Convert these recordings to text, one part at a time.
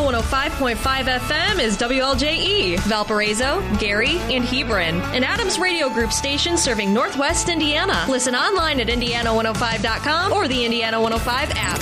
105.5 FM is WLJE, Valparaiso, Gary, and Hebron, an Adams Radio Group station serving Northwest Indiana. Listen online at Indiana105.com or the Indiana 105 app.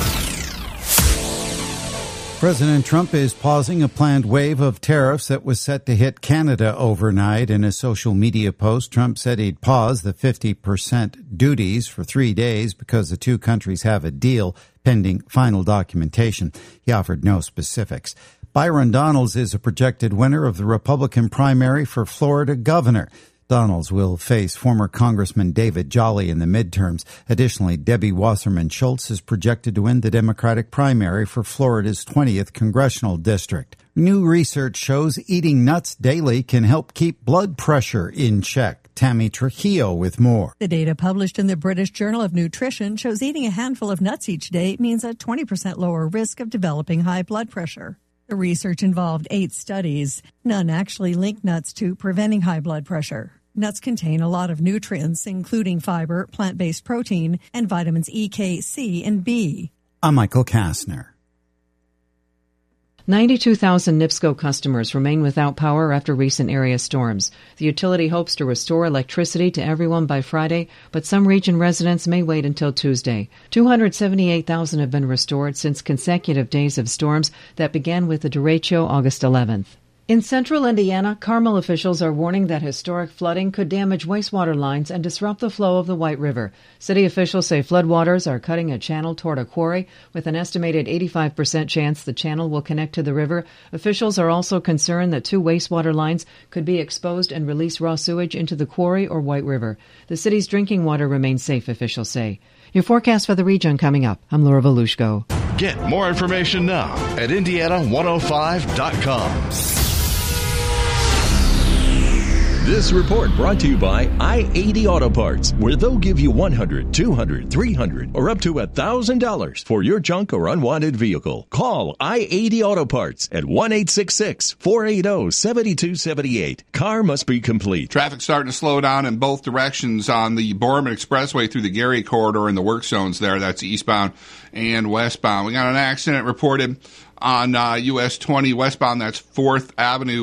President Trump is pausing a planned wave of tariffs that was set to hit Canada overnight. In a social media post, Trump said he'd pause the 50% duties for 3 days because the two countries have a deal pending final documentation. He offered no specifics. Byron Donalds is a projected winner of the Republican primary for Florida governor. Donalds will face former Congressman David Jolly in the midterms. Additionally, Debbie Wasserman Schultz is projected to win the Democratic primary for Florida's 20th congressional district. New research shows eating nuts daily can help keep blood pressure in check. Tammy Trujillo with more. The data published in the British Journal of Nutrition shows eating a handful of nuts each day means a 20% lower risk of developing high blood pressure. The research involved 8 studies. None actually linked nuts to preventing high blood pressure. Nuts contain a lot of nutrients, including fiber, plant-based protein, and vitamins E, K, C, and B. I'm Michael Kastner. 92,000 NIPSCO customers remain without power after recent area storms. The utility hopes to restore electricity to everyone by Friday, but some region residents may wait until Tuesday. 278,000 have been restored since consecutive days of storms that began with the derecho August 11th. In central Indiana, Carmel officials are warning that historic flooding could damage wastewater lines and disrupt the flow of the White River. City officials say floodwaters are cutting a channel toward a quarry, with an estimated 85% chance the channel will connect to the river. Officials are also concerned that 2 wastewater lines could be exposed and release raw sewage into the quarry or White River. The city's drinking water remains safe, officials say. Your forecast for the region coming up. I'm Laura Volushko. Get more information now at Indiana105.com. This report brought to you by I-80 Auto Parts, where they'll give you $100, $200, $300, or up to $1,000 for your junk or unwanted vehicle. Call I-80 Auto Parts at 1-866-480-7278. Car must be complete. Traffic starting to slow down in both directions on the Borman Expressway through the Gary corridor in the work zones there. That's eastbound and westbound. We got an accident reported on US 20 westbound. That's 4th Avenue.